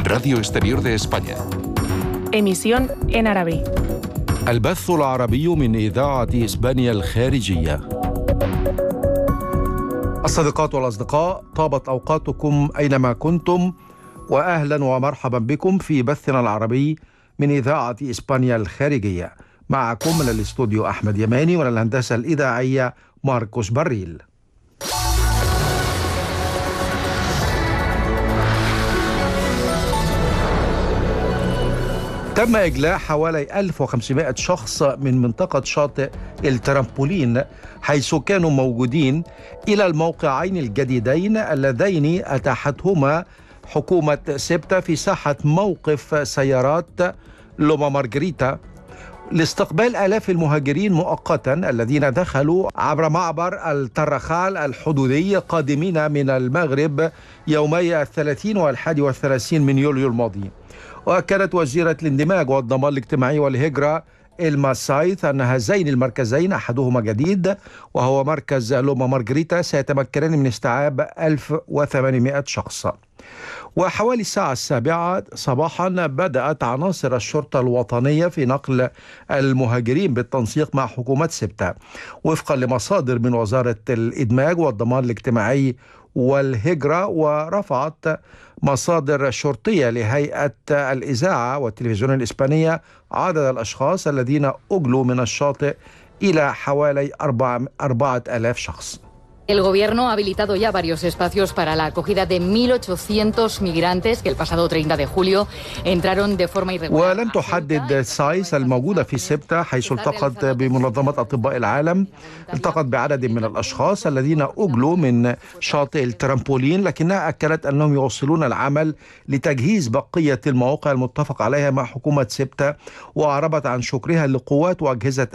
Radio Exterior de España. Emisión en árabe. البث العربي من إذاعة إسبانيا الخارجية. الصديقات والأصدقاء، طابت أوقاتكم أينما كنتم، وأهلا ومرحبا بكم في بثنا العربي من إذاعة إسبانيا الخارجية. معكم من الاستوديو أحمد يماني، ومن الهندسة الإذاعية ماركوس بريل. تم إجلاء حوالي 1500 شخص من منطقة شاطئ الترامبولين، حيث كانوا موجودين، إلى الموقعين الجديدين اللذين أتاحتهما حكومة سبتة في ساحة موقف سيارات لوما مارغريتا لاستقبال آلاف المهاجرين مؤقتا الذين دخلوا عبر معبر الترخال الحدودي قادمين من المغرب يومي 30 و31 من يوليو الماضي. وأكدت وزيرة الاندماج والضمان الاجتماعي والهجرة إلما سايث أن هذين المركزين أحدهما جديد وهو مركز لوما مارغريتا سيتمكنان من استيعاب 1800 شخص. وحوالي الساعة 7 صباحا بدأت عناصر الشرطة الوطنية في نقل المهاجرين بالتنسيق مع حكومة سبتة وفقا لمصادر من وزارة الإدماج والضمان الاجتماعي والهجرة. ورفعت مصادر شرطية لهيئة الإذاعة والتلفزيون الإسبانية عدد الأشخاص الذين أجلوا من الشاطئ إلى حوالي 4000 شخص. El gobierno ha habilitado ya varios espacios para la acogida de 1.800 migrantes que el pasado 30 de julio entraron de forma irregular. ولم تحدد سايس الموجودة في سبتة، حيث التقت بمنظمة أطباء العالم، التقت بعدد من الأشخاص الذين أجلوا من شاطئ الترامبولين، لكنها أكدت أنهم يواصلون العمل لتجهيز بقية المواقع المتفق عليها مع حكومة سبتة، وأعربت عن شكرها لقوات وأجهزة